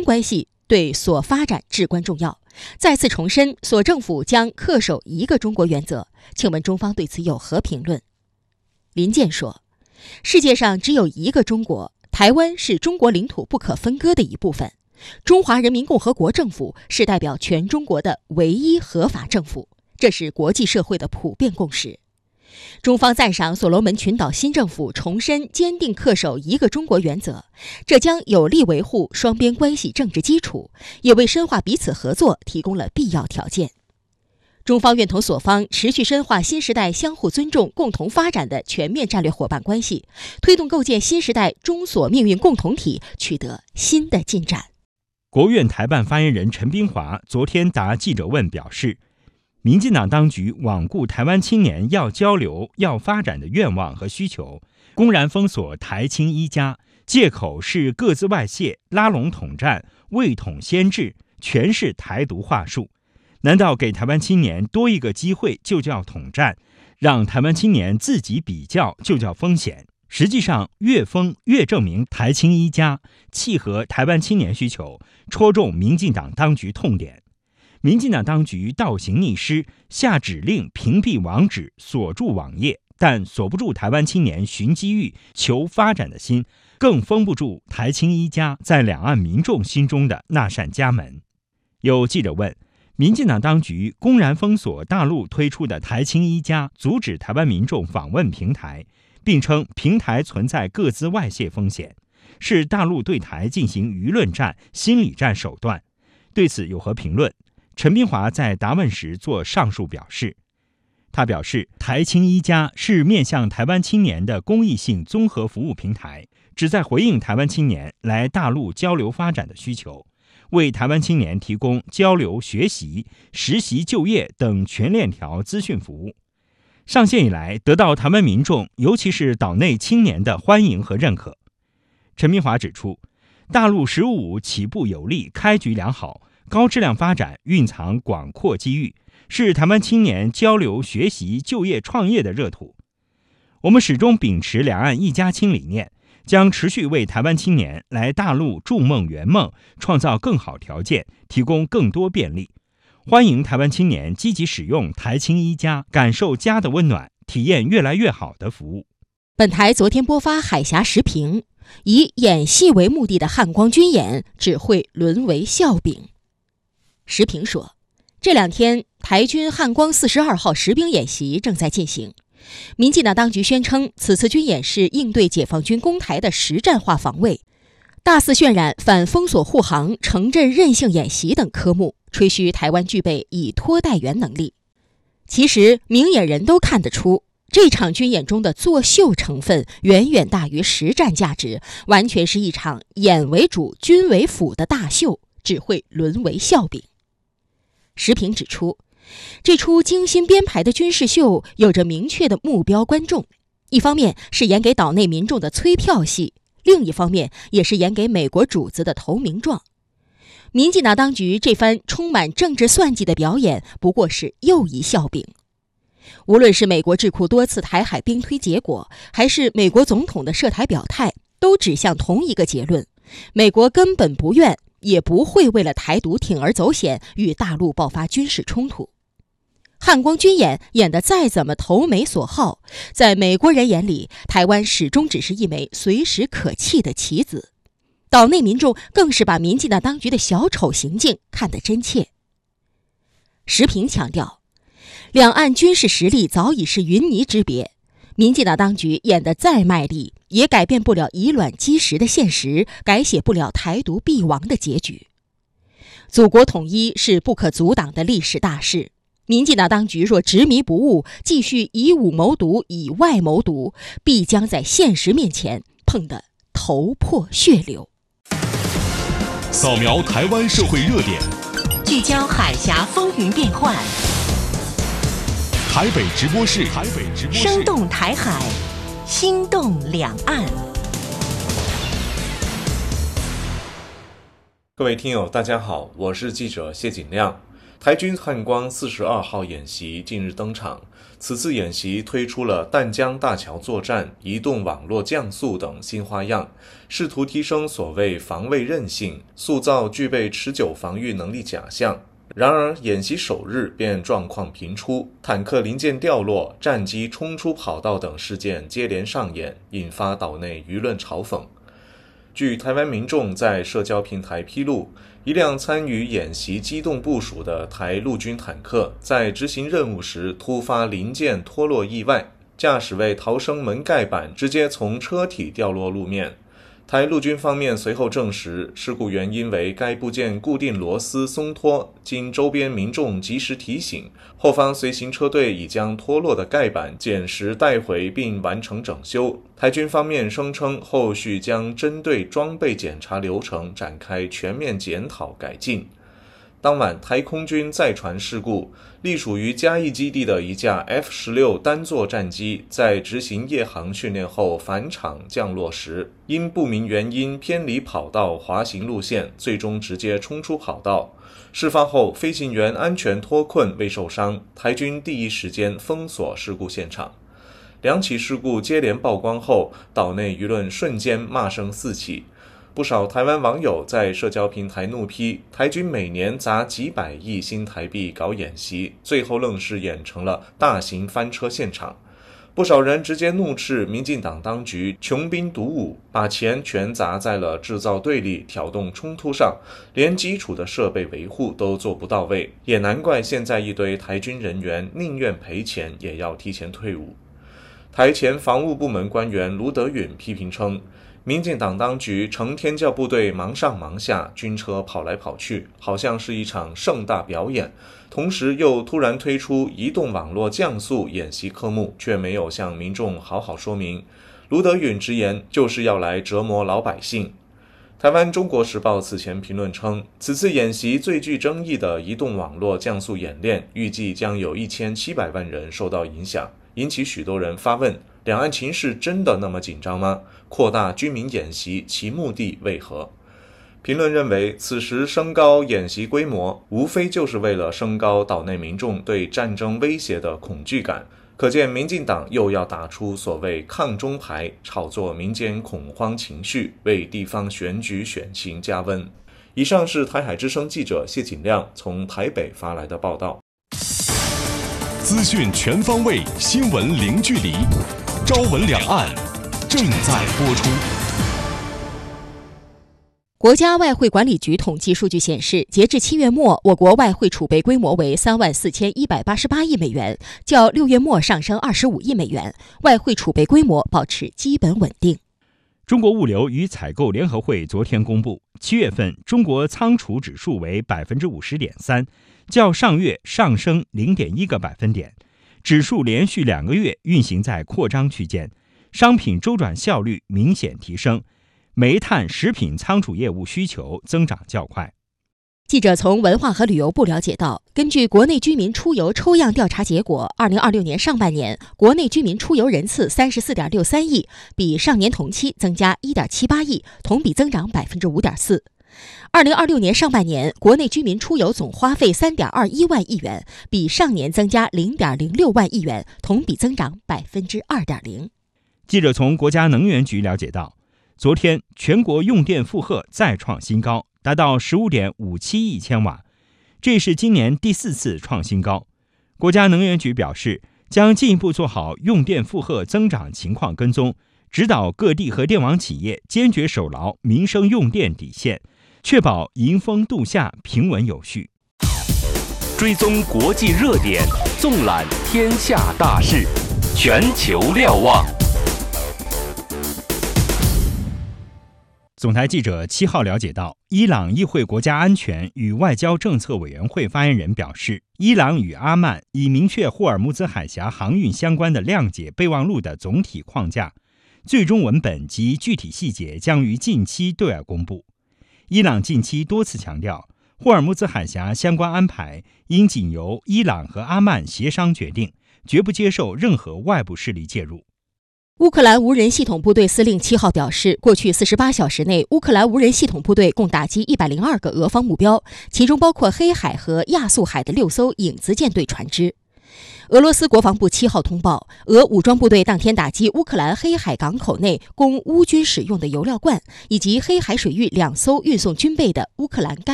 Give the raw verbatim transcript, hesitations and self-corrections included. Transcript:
关系对所发展至关重要，再次重申所政府将恪守一个中国原则。请问中方对此有何评论？林健说，世界上只有一个中国，台湾是中国领土不可分割的一部分，中华人民共和国政府是代表全中国的唯一合法政府，这是国际社会的普遍共识。中方赞赏所罗门群岛新政府重申坚定恪守一个中国原则，这将有力维护双边关系政治基础，也为深化彼此合作提供了必要条件。中方愿同所方持续深化新时代相互尊重、共同发展的全面战略伙伴关系，推动构建新时代中所命运共同体取得新的进展。 国务院台办发言人陈斌华昨天答记者问表示，民进党当局罔顾台湾青年要交流、要发展的愿望和需求，公然封锁台青一家，借口是各自外泄、拉拢统战、为统先治，全是台独话术。难道给台湾青年多一个机会就叫统战，让台湾青年自己比较就叫风险？实际上越封越证明台青一家契合台湾青年需求，戳中民进党当局痛点。民进党当局倒行逆施，下指令屏蔽网址、锁住网页，但锁不住台湾青年寻机遇、求发展的心，更封不住台青一家在两岸民众心中的那扇家门。有记者问，民进党当局公然封锁大陆推出的台青一家，阻止台湾民众访问平台，并称平台存在各自外泄风险，是大陆对台进行舆论战、心理战手段。对此有何评论？陈斌华在答问时做上述表示。他表示，台青一家是面向台湾青年的公益性综合服务平台，旨在回应台湾青年来大陆交流发展的需求，为台湾青年提供交流、学习、实习、就业等全链条资讯服务。上线以来，得到台湾民众，尤其是岛内青年的欢迎和认可。陈明华指出，大陆“十五五”起步有力，开局良好，高质量发展蕴藏广阔机遇，是台湾青年交流、学习、就业、创业的热土。我们始终秉持两岸一家亲理念，将持续为台湾青年来大陆筑梦圆梦创造更好条件，提供更多便利。欢迎台湾青年积极使用台青一家，感受家的温暖，体验越来越好的服务。 本台昨天播发海峡时评，以演戏为目的的汉光军演只会沦为笑柄。时评说，这两天台军汉光四十二号实兵演习正在进行，民进党当局宣称此次军演是应对解放军攻台的实战化防卫，大肆渲染反封锁护航、城镇韧性演习等科目，吹嘘台湾具备以拖代援能力。其实明眼人都看得出，这场军演中的作秀成分远远大于实战价值，完全是一场演为主、军为辅的大秀，只会沦为笑柄。时评指出，这出精心编排的军事秀有着明确的目标观众，一方面是演给岛内民众的催票戏，另一方面也是演给美国主子的投名状。民进党当局这番充满政治算计的表演，不过是又一笑柄。无论是美国智库多次台海兵推结果，还是美国总统的涉台表态，都指向同一个结论：美国根本不愿也不会为了台独铤而走险，与大陆爆发军事冲突。汉光军演演得再怎么投美所好，在美国人眼里，台湾始终只是一枚随时可弃的棋子。岛内民众更是把民进党当局的小丑行径看得真切。时评强调，两岸军事实力早已是云泥之别，民进党当局演得再卖力，也改变不了以卵击石的现实，改写不了台独必亡的结局。祖国统一是不可阻挡的历史大事，民进党当局若执迷不悟，继续以武谋独、以外谋独，必将在现实面前碰得头破血流。 扫描台湾社会热点， 聚焦海峡风云变幻， 台北直播室，台北直播室， 生动台海，心动两岸。 各位听友大家好，我是记者谢景亮。 台军汉光四十二号演习近日登场，此次演习推出了淡江大桥作战、移动网络降速等新花样，试图提升所谓防卫韧性，塑造具备持久防御能力假象。然而，演习首日便状况频出，坦克零件掉落、战机冲出跑道等事件接连上演，引发岛内舆论嘲讽。据台湾民众在社交平台披露，一辆参与演习机动部署的台陆军坦克在执行任务时突发零件脱落意外，驾驶为逃生门盖板直接从车体掉落路面。台陆军方面随后证实，事故原因为该部件固定螺丝松脱，经周边民众及时提醒，后方随行车队已将脱落的盖板捡拾带回并完成整修。台军方面声称，后续将针对装备检查流程展开全面检讨改进。当晚，台空军再传事故，隶属于嘉义基地的一架 F 十六 单座战机在执行夜航训练后返场降落时，因不明原因偏离跑道滑行路线，最终直接冲出跑道。事发后，飞行员安全脱困未受伤，台军第一时间封锁事故现场。两起事故接连曝光后，岛内舆论瞬间骂声四起。不少台湾网友在社交平台怒批，台军每年砸几百亿新台币搞演习，最后愣是演成了大型翻车现场。不少人直接怒斥民进党当局穷兵黩武，把钱全砸在了制造对立、挑动冲突上，连基础的设备维护都做不到位，也难怪现在一堆台军人员宁愿赔钱也要提前退伍。台前防务部门官员卢德允批评称，民进党当局成天叫部队忙上忙下，军车跑来跑去，好像是一场盛大表演，同时又突然推出移动网络降速演习科目，却没有向民众好好说明。卢德允直言，就是要来折磨老百姓。台湾中国时报此前评论称，此次演习最具争议的移动网络降速演练，预计将有一千七百万人受到影响，引起许多人发问，两岸情势真的那么紧张吗？扩大军民演习，其目的为何？评论认为，此时升高演习规模，无非就是为了升高岛内民众对战争威胁的恐惧感。可见民进党又要打出所谓抗中牌，炒作民间恐慌情绪，为地方选举选情加温。以上是台海之声记者谢锦亮从台北发来的报道。 资讯全方位，新闻零距离，朝闻两岸正在播出。 国家外汇管理局统计数据显示，截至七月末，我国外汇储备规模为三万四千一百八十八亿美元，较六月末上升二十五亿美元，外汇储备规模保持基本稳定。 中国物流与采购联合会昨天公布，七月份中国仓储指数为百分之五十点三，较上月上升零点一个百分点，指数连续两个月运行在扩张区间，商品周转效率明显提升。煤炭、食品仓储业务需求增长较快。 记者从文化和旅游部了解到，根据国内居民出游抽样调查结果，二零二六年上半年国内居民出游人次三十四点六三亿，比上年同期增加一点七八亿，同比增长百分之五点四。二零二六年上半年国内居民出游总花费三点二一万亿元，比上年增加零点零六万亿元，同比增长百分之二点零。 记者从国家能源局了解到，昨天全国用电负荷再创新高，达到 十五点五七亿千瓦，这是今年第四次创新高。国家能源局表示，将进一步做好用电负荷增长情况跟踪，指导各地核电网企业坚决守牢民生用电底线，确保迎峰度夏平稳有序。 追踪国际热点，纵览天下大事，全球瞭望。 总台记者七号了解到，伊朗议会国家安全与外交政策委员会发言人表示，伊朗与阿曼已明确霍尔木兹海峡航运相关的谅解备忘录的总体框架，最终文本及具体细节将于近期对外公布。伊朗近期多次强调，霍尔木兹海峡相关安排应仅由伊朗和阿曼协商决定，绝不接受任何外部势力介入。 乌克兰无人系统部队司令七号表示，过去四十八小时内，乌克兰无人系统部队共打击一百零二个俄方目标，其中包括黑海和亚速海的六艘影子舰队船只。俄罗斯国防部七号通报，俄武装部队当天打击乌克兰黑海港口内供乌军使用的油料罐，以及黑海水域两艘运送军备的乌克兰干